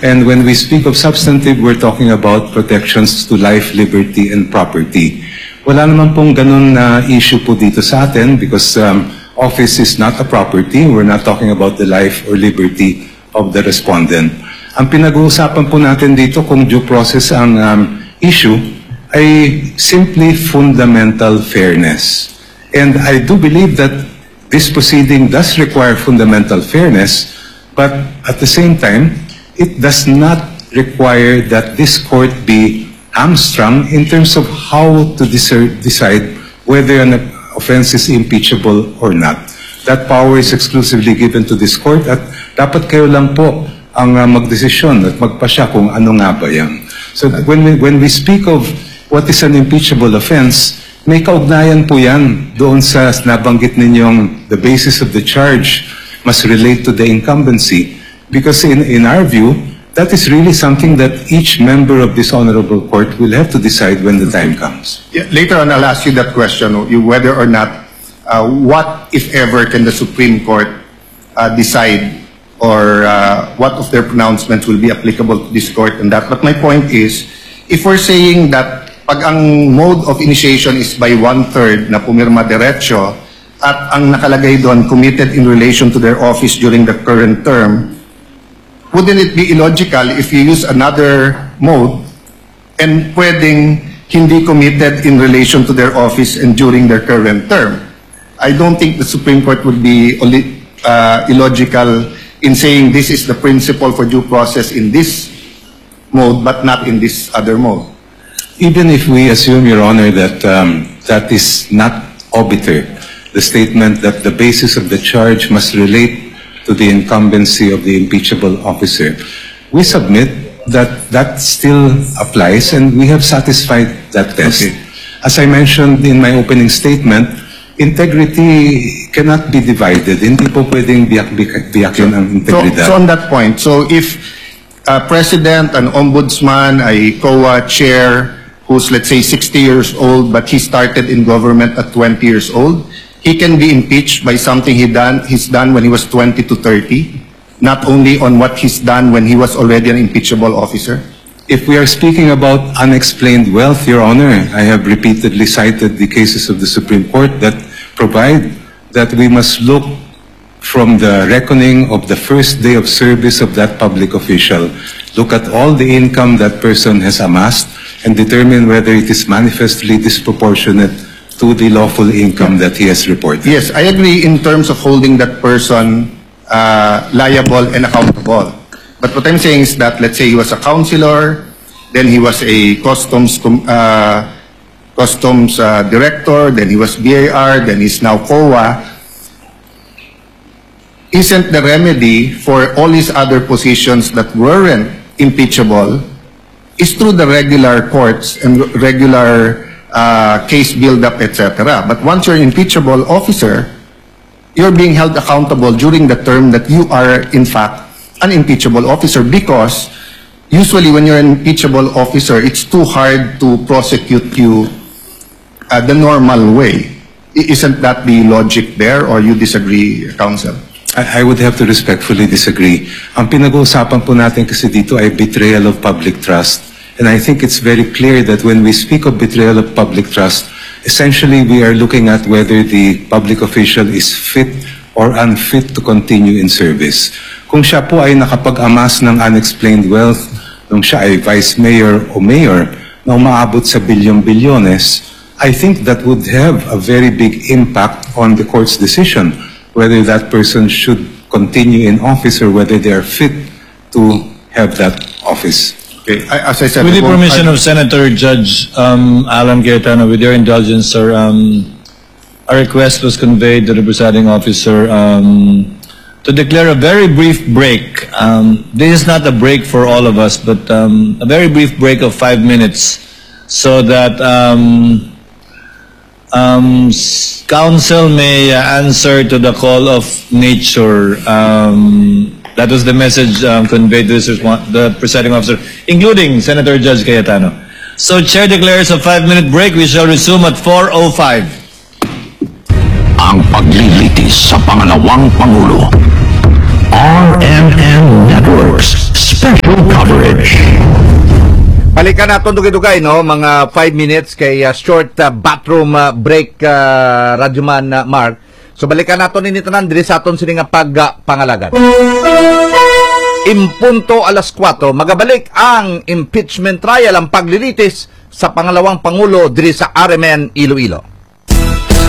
And when we speak of substantive, we're talking about protections to life, liberty, and property. Wala naman pong ganun na issue po dito sa atin because office is not a property. We're not talking about the life or liberty of the respondent. Ang pinag-uusapan po natin dito kung due process ang issue ay simply fundamental fairness. And I do believe that this proceeding does require fundamental fairness, but at the same time, it does not require that this court be hamstrung in terms of how to decide whether an offense is impeachable or not. That power is exclusively given to this court at dapat kayo lang po ang magdesisyon at magpasya kung ano nga ba yan. So when we speak of what is an impeachable offense, may kaugnayan po yan doon sa nabanggit ninyong the basis of the charge must relate to the incumbency because in our view, that is really something that each member of this honorable court will have to decide when the time comes. Yeah, later on, I'll ask you that question, whether or not, what, if ever, can the Supreme Court decide or what of their pronouncements will be applicable to this court and that. But my point is, if we're saying that pag ang mode of initiation is by 1/3 na pumirma diretso at ang nakalagay doon committed in relation to their office during the current term, wouldn't it be illogical if you use another mode and pwedeng hindi committed in relation to their office and during their current term? I don't think the Supreme Court would be illogical in saying this is the principle for due process in this mode but not in this other mode. Even if we assume, Your Honor, that that is not obiter, the statement that the basis of the charge must relate to the incumbency of the impeachable officer, we submit that that still applies and we have satisfied that test. Okay. As I mentioned in my opening statement, integrity cannot be divided. Hindi po pwedeng biyakin ang integridad. So on that point, so if a president, an ombudsman, a COA chair who's let's say 60 years old but he started in government at 20 years old, he can be impeached by something he's done when he was 20 to 30, not only on what he's done when he was already an impeachable officer? If we are speaking about unexplained wealth, Your Honor, I have repeatedly cited the cases of the Supreme Court that provide that we must look from the reckoning of the first day of service of that public official, look at all the income that person has amassed, and determine whether it is manifestly disproportionate to the lawful income that he has reported. Yes, I agree in terms of holding that person liable and accountable. But what I'm saying is that, let's say he was a councilor, then he was a customs director, then he was BAR, then he's now COA. Isn't the remedy for all his other positions that weren't impeachable is through the regular courts and regular case build-up, etc. But once you're an impeachable officer, you're being held accountable during the term that you are, in fact, an impeachable officer because usually when you're an impeachable officer, it's too hard to prosecute you the normal way. Isn't that the logic there or you disagree, counsel? I would have to respectfully disagree. Ang pinag-uusapan po natin kasi dito ay betrayal of public trust. And I think it's very clear that when we speak of betrayal of public trust, essentially we are looking at whether the public official is fit or unfit to continue in service. Kung siya po ay nakapag-amass ng unexplained wealth, nung siya ay vice mayor o mayor na umaabot sa bilyon-bilyones, I think that would have a very big impact on the court's decision whether that person should continue in office or whether they are fit to have that office. Okay, as I said, with the permission of Senator Judge Alan Cayetano, with your indulgence, sir, a request was conveyed to the presiding officer to declare a very brief break. This is not a break for all of us, but a very brief break of 5 minutes so that counsel may answer to the call of nature. That was the message conveyed to the presiding officer, including Senator Judge Cayetano. So, Chair declares a 5-minute break. We shall resume at 4:05. Ang paglilitis sa pangalawang Pangulo. RMN Networks. Special coverage. Balikan natin dugay-dugay, no? Mga 5 minutes kay short bathroom break, Radyoman Mark. So balikan natin ini tanan diri sa aton sini nga pangalagan. Impunto alas 4, magabalik ang impeachment trial, ang paglilitis sa pangalawang pangulo diri sa RMN Iloilo.